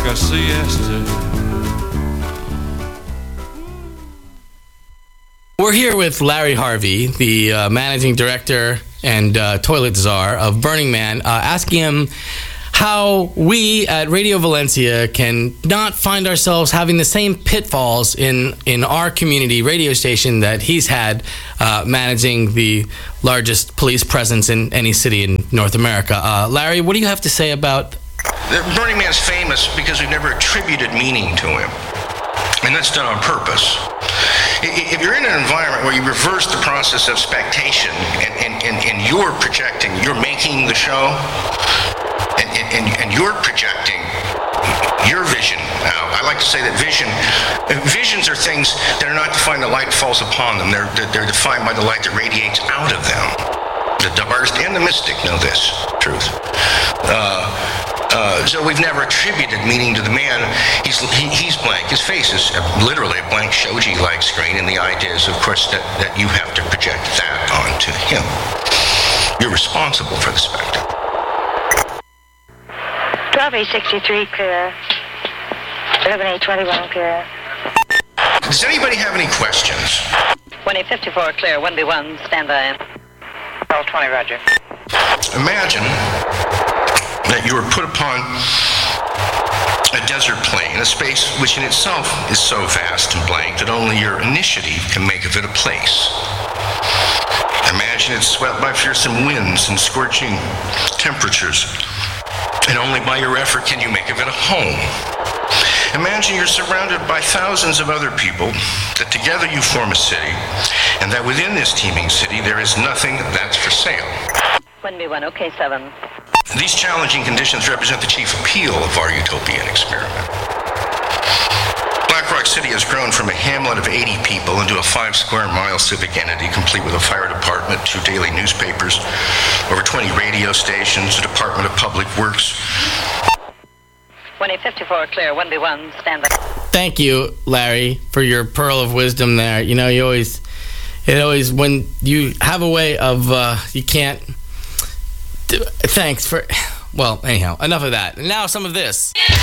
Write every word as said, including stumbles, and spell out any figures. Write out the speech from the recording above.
a siesta. We're here with Larry Harvey, the uh, managing director and uh, toilet czar of Burning Man, uh, asking him how we at Radio Valencia can not find ourselves having the same pitfalls in, in our community radio station that he's had uh, managing the largest police presence in any city in North America. Uh, Larry, what do you have to say about... The Burning Man's famous because we've never attributed meaning to him. And that's done on purpose. If you're in an environment where you reverse the process of spectation and, and, and, and you're projecting, you're making the show, and, and, and you're projecting your vision. Now, I like to say that vision, visions are things that are not defined by the light that falls upon them. They're, they're defined by the light that radiates out of them. The artist and the mystic know this truth. Uh, Uh, so we've never attributed meaning to the man. He's he, he's blank. His face is literally a blank shoji-like screen, and the idea is, of course, that, that you have to project that onto him. You're responsible for the spectacle. twelve A sixty-three clear. eleven A twenty-one clear. Does anybody have any questions? one A fifty-four clear. one B one, stand by. twelve twenty, roger. Imagine that you were put upon a desert plain, a space which in itself is so vast and blank that only your initiative can make of it a place. Imagine it's swept by fearsome winds and scorching temperatures, and only by your effort can you make of it a home. Imagine you're surrounded by thousands of other people, that together you form a city, and that within this teeming city there is nothing that's for sale. one B one, okay, seven. These challenging conditions represent the chief appeal of our utopian experiment. Black Rock City has grown from a hamlet of eighty people into a five square mile civic entity, complete with a fire department, two daily newspapers, over twenty radio stations, a Department of Public Works. one A fifty-four clear. one B one, stand by. Thank you, Larry, for your pearl of wisdom there. You know, you always, it always, when you have a way of, uh, you can't, thanks for, well, anyhow, enough of that. And now some of this.